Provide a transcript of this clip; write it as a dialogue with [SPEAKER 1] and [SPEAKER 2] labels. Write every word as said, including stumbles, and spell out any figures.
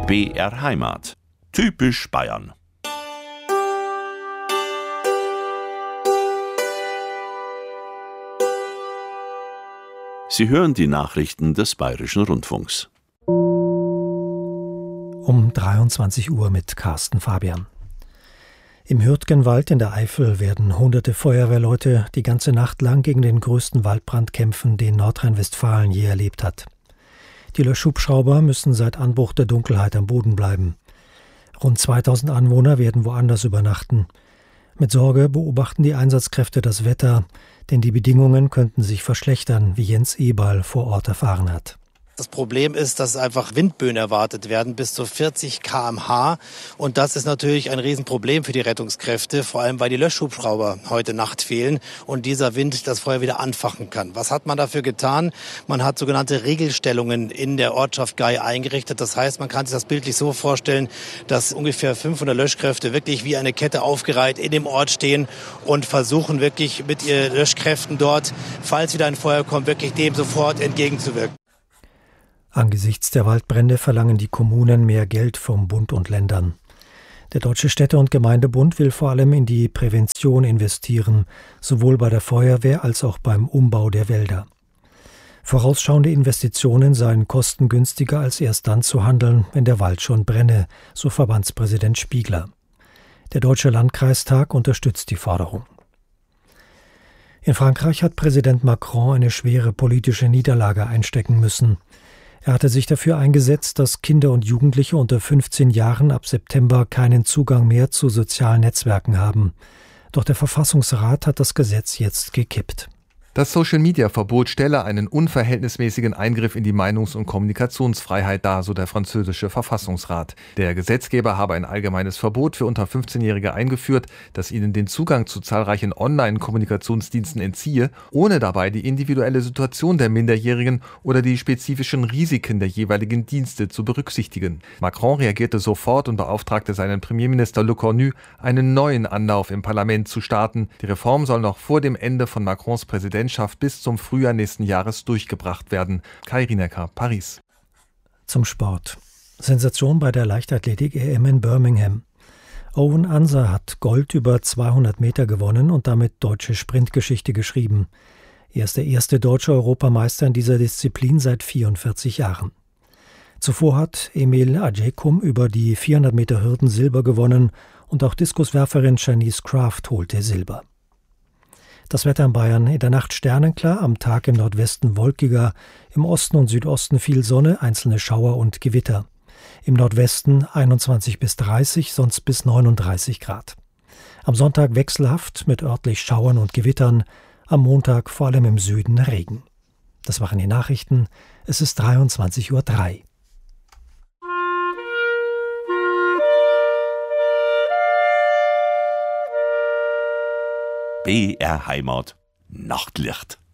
[SPEAKER 1] B R Heimat. Typisch Bayern. Sie hören die Nachrichten des Bayerischen Rundfunks.
[SPEAKER 2] Um dreiundzwanzig Uhr mit Carsten Fabian. Im Hürtgenwald in der Eifel werden hunderte Feuerwehrleute die ganze Nacht lang gegen den größten Waldbrand kämpfen, den Nordrhein-Westfalen je erlebt hat. Die Löschhubschrauber müssen seit Anbruch der Dunkelheit am Boden bleiben. Rund zweitausend Anwohner werden woanders übernachten. Mit Sorge beobachten die Einsatzkräfte das Wetter, denn die Bedingungen könnten sich verschlechtern, wie Jens Eberl vor Ort erfahren hat.
[SPEAKER 3] Das Problem ist, dass einfach Windböen erwartet werden bis zu vierzig Kilometer pro Stunde. Und das ist natürlich ein Riesenproblem für die Rettungskräfte, vor allem weil die Löschhubschrauber heute Nacht fehlen und dieser Wind das Feuer wieder anfachen kann. Was hat man dafür getan? Man hat sogenannte Regelstellungen in der Ortschaft Gay eingerichtet. Das heißt, man kann sich das bildlich so vorstellen, dass ungefähr fünfhundert Löschkräfte wirklich wie eine Kette aufgereiht in dem Ort stehen und versuchen wirklich mit ihren Löschkräften dort, falls wieder ein Feuer kommt, wirklich dem sofort entgegenzuwirken.
[SPEAKER 2] Angesichts der Waldbrände verlangen die Kommunen mehr Geld vom Bund und Ländern. Der Deutsche Städte- und Gemeindebund will vor allem in die Prävention investieren, sowohl bei der Feuerwehr als auch beim Umbau der Wälder. Vorausschauende Investitionen seien kostengünstiger als erst dann zu handeln, wenn der Wald schon brenne, so Verbandspräsident Spiegler. Der Deutsche Landkreistag unterstützt die Forderung. In Frankreich hat Präsident Macron eine schwere politische Niederlage einstecken müssen. Er hatte sich dafür eingesetzt, dass Kinder und Jugendliche unter fünfzehn Jahren ab September keinen Zugang mehr zu sozialen Netzwerken haben. Doch der Verfassungsrat hat das Gesetz jetzt gekippt.
[SPEAKER 4] Das Social-Media-Verbot stelle einen unverhältnismäßigen Eingriff in die Meinungs- und Kommunikationsfreiheit dar, so der französische Verfassungsrat. Der Gesetzgeber habe ein allgemeines Verbot für unter fünfzehnjährige eingeführt, das ihnen den Zugang zu zahlreichen Online-Kommunikationsdiensten entziehe, ohne dabei die individuelle Situation der Minderjährigen oder die spezifischen Risiken der jeweiligen Dienste zu berücksichtigen. Macron reagierte sofort und beauftragte seinen Premierminister Le Cornu, einen neuen Anlauf im Parlament zu starten. Die Reform soll noch vor dem Ende von Macrons Präsidentschaft bis zum Frühjahr nächsten Jahres durchgebracht werden. Kai Rinecker, Paris.
[SPEAKER 2] Zum Sport. Sensation bei der Leichtathletik-E M in Birmingham. Owen Anser hat Gold über zweihundert Meter gewonnen und damit deutsche Sprintgeschichte geschrieben. Er ist der erste deutsche Europameister in dieser Disziplin seit vierundvierzig Jahren. Zuvor hat Emil Ajekum über die vierhundert Meter Hürden Silber gewonnen und auch Diskuswerferin Shanice Kraft holte Silber. Das Wetter in Bayern: in der Nacht sternenklar, am Tag im Nordwesten wolkiger, im Osten und Südosten viel Sonne, einzelne Schauer und Gewitter. Im Nordwesten einundzwanzig bis dreißig, sonst bis neununddreißig Grad. Am Sonntag wechselhaft mit örtlich Schauern und Gewittern, am Montag vor allem im Süden Regen. Das waren die Nachrichten. Es ist dreiundzwanzig Uhr drei.
[SPEAKER 1] B R Heimat. Nachtlicht.